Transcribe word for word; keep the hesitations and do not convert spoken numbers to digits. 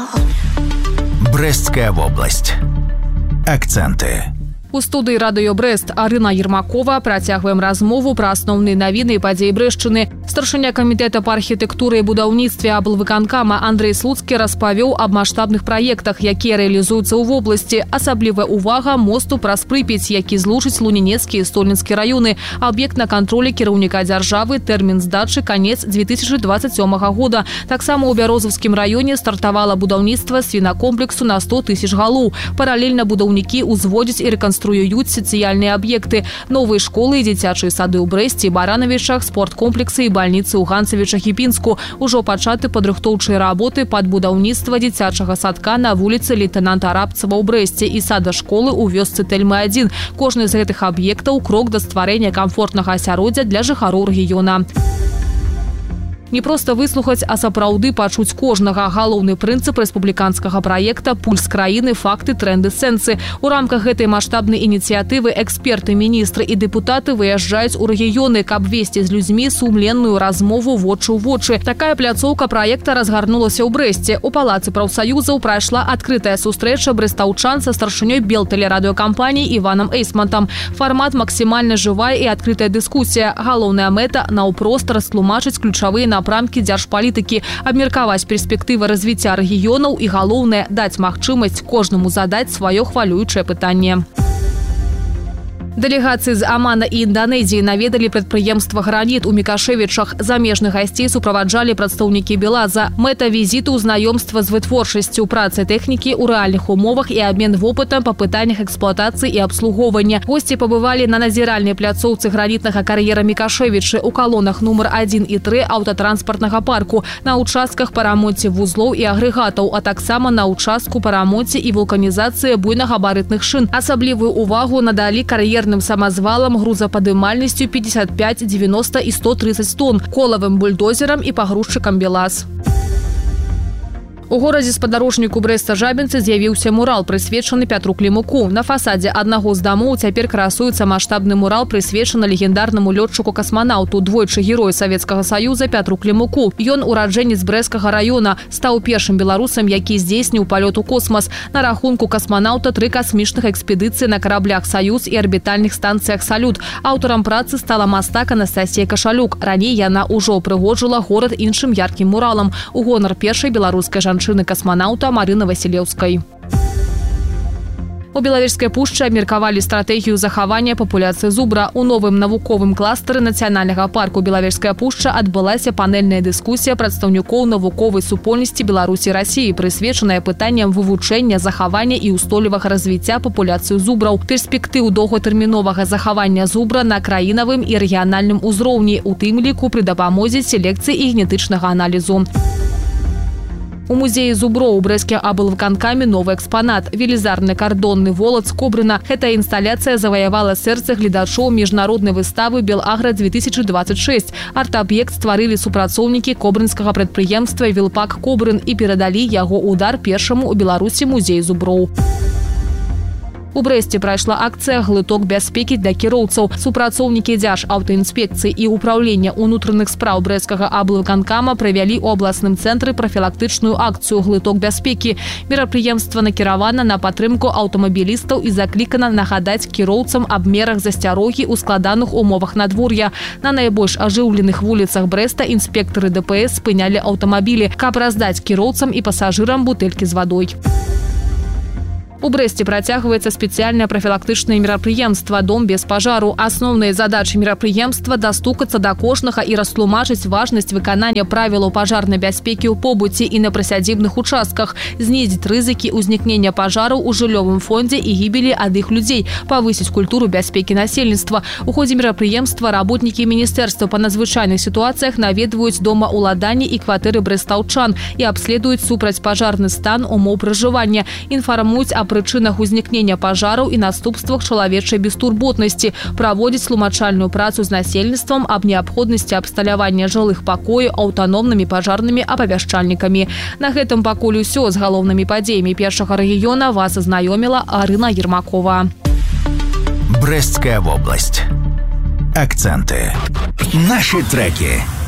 Брестская область. Акценты. У студыі радыё Брэст Арына Ермакова працягваем размову пра асноўныя навіны і падзеі Брэшчыны. Старшыня камітэта па архітэктуры і будаўніцтве аблвыканкама Андрэй Слуцкі распавёў аб маштабных праектах, якія рэалізуюцца ў вобласці. Асаблівая увага мосту праз Прыпяць, які злучыць Лунінецкі і Стольніцкі раёны. Аб'ект на кантролі кіраўніка дзяржавы, тэрмін здачы канец дзве тысячы дваццаць сёмага года. Таксама ў Бярозаўскім раёне стартавала будаўніцтва свінакомплексу на сто тысяч галоў. Паралельна будаўнікі ўзводзяць і рэканструююць сацыяльныя аб'екты, новыя школы і дзіцячыя сады ў Брэсце і Баранавічах, спорткомплексы і бальніцы ў Ганцавічах і Пінску. Ужо пачаты падрыхтоўчыя работы пад будаўніцтва дзіцячага садка на вуліцы лейтэнанта Рабцева ў Брэсце і сада школы ў вёсцы Тэльмы адзін. Кожны з гэтых аб'ектаў крок да стварэння камфортнага асяроддзя для жыхароў рэгіёна. Не проста выслухаць, а сапраўды пачуць кожнага. Галоўны прынцып рэспубліканскага праекта «Пульс краіны. Факты, тренды, сэнсы». У рамках гэтай маштабнай ініцыятывы эксперты, міністры і дэпутаты выязджаюць у рэгіёны, каб весці з людзьмі сумленную размову вочы ў вочы. Такая пляцоўка праекта разгарнулася ў Брэсце. У палацы прафсаюзаў прайшла адкрытая сустрэча брэстаўчан са старшынёй Белтэлерадыёкампаніі Іванам Эйсмантам. Фармат максімальна жывая і адкрытая дыскусія. Галоўная мэта – наўпрост растлумачыць ключавыя на напрамкі дзяржпалітыкі, абмеркаваць перспектывы развіцця рэгіёнаў і, галоўнае, даць магчымасць кожнаму задаць сваё хвалюючае пытанне. Дэлегацыі з Амана і Інданезіі наведалі прадпрыемства «Граніт» у Мікашэвічах. Замежных гасцей суправаджалі прадстаўнікі Белаза. Мэта візіту – знаёмства з вытворчасцю, працы тэхнікі ў рэальных умовах і абмен вопытам па пытаннях эксплуатацыі і абслугоўвання. Госці пабывалі на назіральнай пляцоўцы гранітнага кар'ера Мікашэвічы ў калонах нумар адзін і тры аўтатранспартнага парку, на ўчастках па рамонце вузлоў і агрэгатаў, а таксама на ўчастку па рамонце і вулканізацыі буйнагабарытных шын. Асаблівую увагу надалі кар'ер самазвалам грузападымальнасцю пятьдесят пять, девяносто і сто тридцать тонн, колавым бульдозерам і пагрузчыкам БелАЗ. У горадзе спадарожніку Брэста-Жабінцы з'явіўся мурал, прысвечаны Пятру Клімуку. На фасадзе аднаго з дамоў цяпер красуецца маштабны мурал, прысвечаны легендарнаму лётчыку-касманаўту, двойчы герою Савецкага Саюза Пятру Клімуку. Ён ураджэнец Брэсцкага раёна, стаў першым беларусам, які здзейсніў палёт у космас. На рахунку касманаўта тры касмічных экспедыцыі на караблях «Саюз» і арбітальных станцыях «Салют». Аўтарам працы стала мастак Анастасія Кашалюк. Раней яна ўжо ўпрыгожыла горад іншым яркім муралам у гонар першай беларускай жанчыны касманаўта Марыны Васілеўскай. У Белавежскай пушчы абмеркавалі стратэгію захавання папуляцыі зубра. У новым навуковым кластары нацыянальнага парку Белавежская пушча адбылася панельная дыскусія прадстаўнікоў навуковай супольнасці Беларусі і Расіі, прысвечаная пытанням вывучэння, захавання і ўстойлівага развіцця папуляцыі зубраў, перспектыў доўгатэрміновага захавання зубра на краінавым і рэгіянальным узроўні, у тым ліку пры дапамозе селекцыі і генетычнага аналізу. У музеі зуброў у Брэсцкім аблвыканкаме новы экспанат – велізарны кардонны волат з Кобрына. Гэтая інсталяцыя заваявала сэрца гледачоў міжнароднай выставы «Белагра две тысячи двадцать шесть». Арт-аб'ект стварылі супрацоўнікі кобрынскага прадпрыемства «Вілпак Кобрын» і перадалі яго ўдар першаму ў Беларусі музею зуброў. У Брэсце прайшла акцыя «Глыток бяспекі для кіроўцаў». Супрацоўнікі Дзяржаўтаінспекцыі і ўпраўлення ўнутраных спраў Брэсцкага аблвыканкама правялі ў абласным цэнтры прафілактычную акцыю «Глыток бяспекі». Мерапрыемства накіравана на падтрымку аўтамабілістаў і заклікана нагадаць кіроўцам аб мерах засцярогі ў складаных умовах надвор'я. На найбольш ажыўленых вуліцах Брэста інспектары ДПС спынялі аўтамабілі, каб раздаць кіроўцам і пасажырам бутэлькі з вадой. У Брэсце працягваецца спецыяльнае прафілактычнае мерапрыемства «Дом без пажару». Асноўныя задачы мерапрыемства – дастукацца да кожнага і растлумачыць важнасць выканання правілаў пажарнай бяспекі ў побыце і на прысядзібных участках, знізіць рызыкі ўзнікнення пажараў у жыллёвым фондзе і гібелі ад іх людзей, павысіць культуру бяспекі насельніцтва. У ходзе мерапрыемства работнікі міністэрства па надзвычайных сітуацыях наведваюць домаўладанні і кватэры брэстаўчан і абследуюць супрацьпажарны стан умоў пражывання, інфармуюць аб прычынах узнікнення пажараў і наступствах чалавечай бестурботнасці, праводзіць тлумачальную працу з насельніцтвам аб неабходнасці абсталявання жылых пакояў аўтаномнымі пажарнымі апавяшчальнікамі. На гэтым пакуль усё. З галоўнымі падзеямі першага рэгіёна вас азнаёміла Арына Ермакова. Брестская область. Акценты. Наши треки.